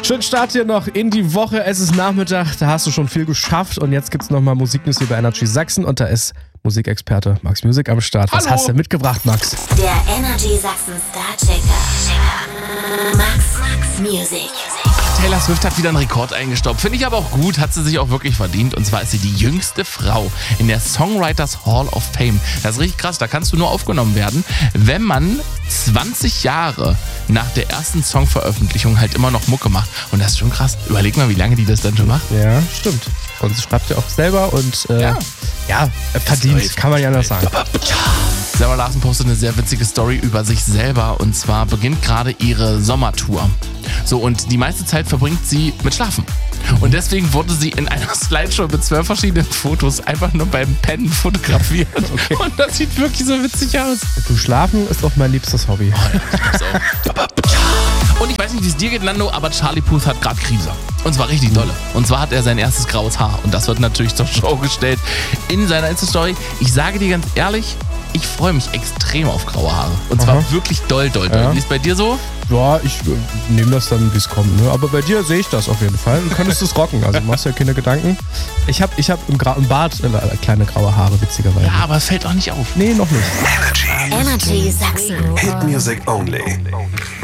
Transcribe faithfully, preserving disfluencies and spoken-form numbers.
Schönen Start hier noch in die Woche. Es ist Nachmittag, da hast du schon viel geschafft. Und jetzt gibt's nochmal Musiknews hier bei Energy Sachsen. Und da ist Musikexperte Max Music am Start. Was Hallo. hast du mitgebracht, Max? Der Energy Sachsen Starchecker. Max, Max Music. Taylor Swift hat wieder einen Rekord eingestaubt. Finde ich aber auch gut, hat sie sich auch wirklich verdient. Und zwar ist sie die jüngste Frau in der Songwriters Hall of Fame. Das ist richtig krass, da kannst du nur aufgenommen werden, wenn man zwanzig Jahre nach der ersten Songveröffentlichung halt immer noch Mucke macht. Und das ist schon krass. Überleg mal, wie lange die das dann schon macht. Ja, stimmt. Und sie schreibt ja auch selber und äh, Ja. ja, verdient, kann man ja anders sagen. Sarah Larsen postet eine sehr witzige Story über sich selber. Und zwar beginnt gerade ihre Sommertour. So, und die meiste Zeit verbringt sie mit Schlafen. Und deswegen wurde sie in einer Slideshow mit zwölf verschiedenen Fotos einfach nur beim Pennen fotografiert. Okay. Und das sieht wirklich so witzig aus. Du, Schlafen ist auch mein liebstes Hobby. Und ich weiß nicht, wie es dir geht, Nando, aber Charlie Puth hat gerade Krise. Und zwar richtig dolle. Und zwar hat er sein erstes graues Haar. Und das wird natürlich zur Show gestellt in seiner Insta-Story. Ich sage dir ganz ehrlich, ich freue mich extrem auf graue Haare. Und zwar Aha. wirklich doll, doll, doll. Ja. Wie ist bei dir so? Ja, ich äh, nehme das dann, wie es kommt. Ne? Aber bei dir sehe ich das auf jeden Fall. Du könntest es rocken, also machst ja keine Gedanken. Ich habe ich hab im, Gra- im Bart äh, kleine graue Haare, witzigerweise. Ja, aber es fällt auch nicht auf. Nee, noch nicht. Energy Sachsen. Hit music only.